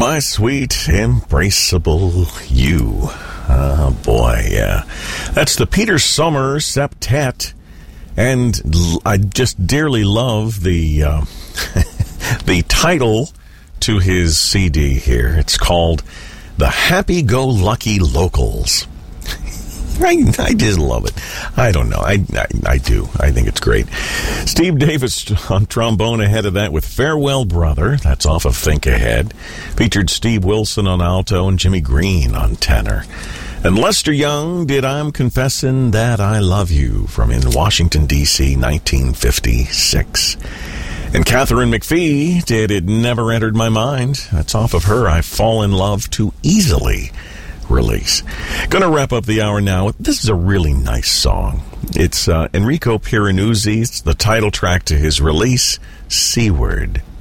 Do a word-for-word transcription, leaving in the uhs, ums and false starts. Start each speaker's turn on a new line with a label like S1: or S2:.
S1: My sweet, embraceable you. Oh, boy, yeah. That's the Peter Sommer Septet. And I just dearly love the uh, the title to his C D here. It's called The Happy-Go-Lucky Locals. I, I just love it. I don't know. I, I I do. I think it's great. Steve Davis on trombone ahead of that with Farewell Brother. That's off of Think Ahead. Featured Steve Wilson on alto and Jimmy Green on tenor. And Lester Young did I'm Confessing That I Love You from in Washington, D C, nineteen fifty-six. And Catherine McPhee did It Never Entered My Mind. That's off of her I Fall in Love Too Easily release. Gonna wrap up the hour now. This is a really nice song. It's uh, Enrico Piranesi. It's the title track to his release, Seaward.